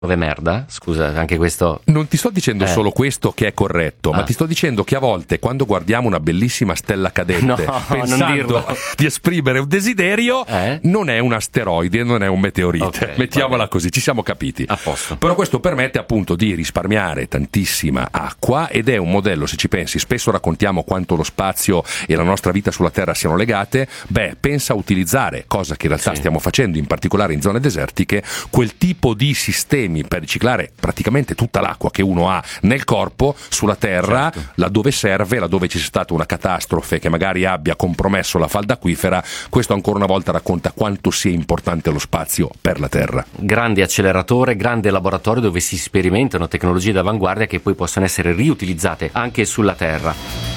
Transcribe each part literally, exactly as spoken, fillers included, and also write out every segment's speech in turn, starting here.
Dove merda? Scusa, anche questo... Non ti sto dicendo eh. solo questo che è corretto, ah. ma ti sto dicendo che a volte quando guardiamo una bellissima stella cadente, no, pensando di esprimere un desiderio, eh? non è un asteroide, non è un meteorite, okay, mettiamola così, ci siamo capiti. A posto. Però questo permette appunto di risparmiare tantissima acqua ed è un modello, se ci pensi, spesso raccontiamo quanto lo spazio e la nostra vita sulla Terra siano legate, beh, pensa a utilizzare, cosa che in realtà sì. stiamo facendo in particolare in zone desertiche, quel tipo di sistemi per riciclare praticamente tutta l'acqua che uno ha nel corpo sulla terra, certo. laddove serve, laddove ci sia stata una catastrofe che magari abbia compromesso la falda acquifera. Questo ancora una volta racconta quanto sia importante lo spazio per la terra. Grande acceleratore, grande laboratorio dove si sperimentano tecnologie d'avanguardia che poi possono essere riutilizzate anche sulla terra.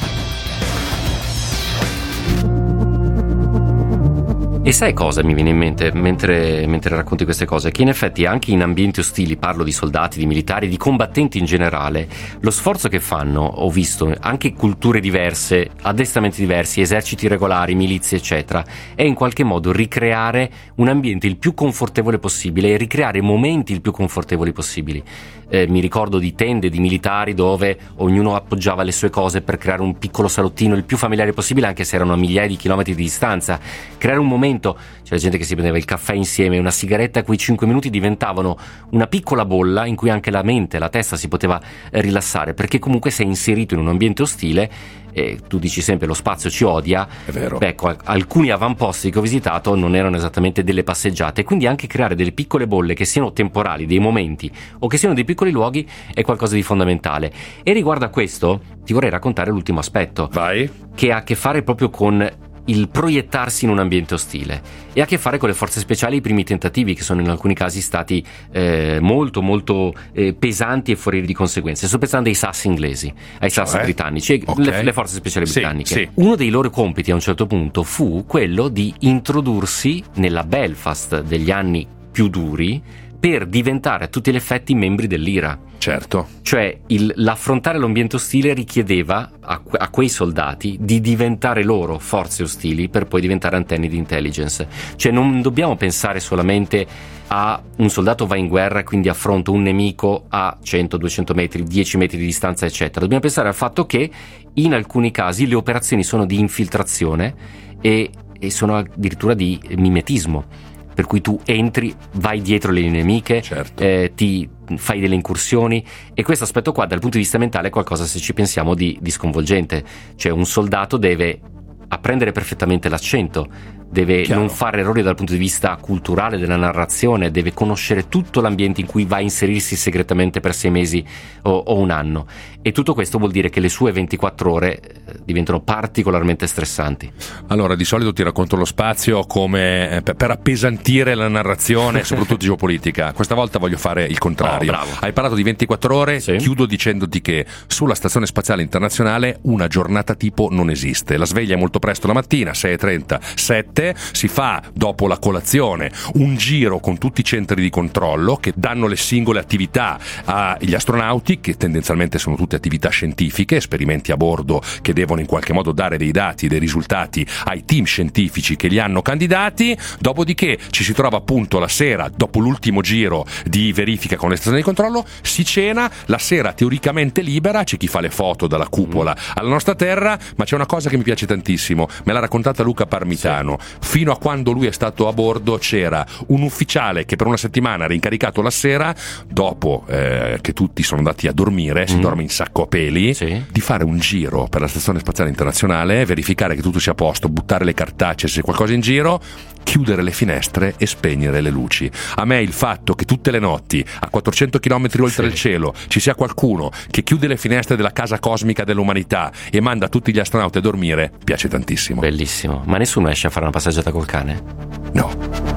E sai cosa mi viene in mente mentre, mentre racconti queste cose? Che in effetti anche in ambienti ostili, parlo di soldati, di militari, di combattenti in generale, lo sforzo che fanno, ho visto, anche culture diverse, addestramenti diversi, eserciti regolari, milizie eccetera, è in qualche modo ricreare un ambiente il più confortevole possibile e ricreare momenti il più confortevoli possibili. Eh, mi ricordo di tende di militari dove ognuno appoggiava le sue cose per creare un piccolo salottino il più familiare possibile, anche se erano a migliaia di chilometri di distanza. Creare un momento, c'era gente che si prendeva il caffè insieme, una sigaretta, quei cinque minuti diventavano una piccola bolla in cui anche la mente, la testa si poteva rilassare, perché comunque sei inserito in un ambiente ostile. E tu dici sempre lo spazio ci odia, è vero. Beh, ecco, alcuni avamposti che ho visitato non erano esattamente delle passeggiate, quindi anche creare delle piccole bolle che siano temporali, dei momenti o che siano dei piccoli luoghi è qualcosa di fondamentale. E riguardo a questo ti vorrei raccontare l'ultimo aspetto. Vai. Che ha a che fare proprio con il proiettarsi in un ambiente ostile e ha a che fare con le forze speciali, i primi tentativi che sono in alcuni casi stati eh, molto molto eh, pesanti e fuori di conseguenze. Sto pensando ai S A S inglesi, ai S A S cioè? britannici, okay. le, le forze speciali sì, britanniche. Sì. Uno dei loro compiti a un certo punto fu quello di introdursi nella Belfast degli anni più duri per diventare a tutti gli effetti membri dell'I R A. Certo. Cioè il, l'affrontare l'ambiente ostile richiedeva a, a quei soldati di diventare loro forze ostili per poi diventare antenni di intelligence. Cioè non dobbiamo pensare solamente a un soldato va in guerra e quindi affronta un nemico a cento duecento metri, dieci metri di distanza eccetera. Dobbiamo pensare al fatto che in alcuni casi le operazioni sono di infiltrazione e, e sono addirittura di mimetismo. Per cui tu entri, vai dietro le nemiche, certo. eh, ti fai delle incursioni, e questo aspetto qua dal punto di vista mentale è qualcosa, se ci pensiamo, di, di sconvolgente. Cioè un soldato deve apprendere perfettamente l'accento, deve Chiaro. non fare errori dal punto di vista culturale della narrazione, deve conoscere tutto l'ambiente in cui va a inserirsi segretamente per sei mesi o, o un anno, e tutto questo vuol dire che le sue ventiquattro ore diventano particolarmente stressanti. Allora, di solito ti racconto lo spazio come per, per appesantire la narrazione, soprattutto geopolitica. Questa volta voglio fare il contrario. Oh, bravo. Hai parlato di ventiquattro ore, sì. Chiudo dicendoti che sulla Stazione Spaziale Internazionale una giornata tipo non esiste. La sveglia è molto presto la mattina, sei e trenta, sette, si fa dopo la colazione un giro con tutti i centri di controllo che danno le singole attività agli astronauti, che tendenzialmente sono tutte attività scientifiche, esperimenti a bordo che devono in qualche modo dare dei dati, dei risultati ai team scientifici che li hanno candidati. Dopodiché ci si trova appunto la sera, dopo l'ultimo giro di verifica con le stazioni di controllo, si cena, la sera teoricamente libera, c'è chi fa le foto dalla cupola alla nostra terra, ma c'è una cosa che mi piace tantissimo, me l'ha raccontata Luca Parmitano. Sì. Fino a quando lui è stato a bordo c'era un ufficiale che per una settimana era incaricato la sera, dopo eh, che tutti sono andati a dormire, si mm. dorme in sacco a peli, sì. di fare un giro per la Stazione Spaziale Internazionale, verificare che tutto sia a posto, buttare le cartacce se c'è qualcosa in giro, chiudere le finestre e spegnere le luci. A me il fatto che tutte le notti a quattrocento chilometri oltre sì. il cielo ci sia qualcuno che chiude le finestre della casa cosmica dell'umanità e manda tutti gli astronauti a dormire piace tantissimo. Bellissimo. Ma nessuno esce a fare una passeggiata col cane? No.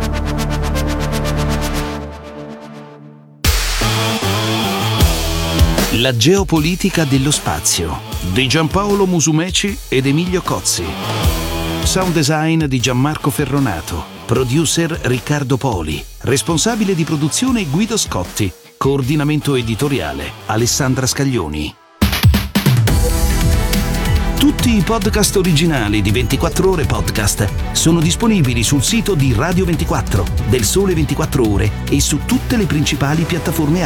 La geopolitica dello spazio di Giampaolo Musumeci ed Emilio Cozzi. Sound design di Gianmarco Ferronato. Producer Riccardo Poli. Responsabile di produzione Guido Scotti. Coordinamento editoriale Alessandra Scaglioni. Tutti Tutti i podcast originali di ventiquattro Ore Podcast sono disponibili sul sito di Radio ventiquattro, del Sole ventiquattro Ore e su tutte le principali piattaforme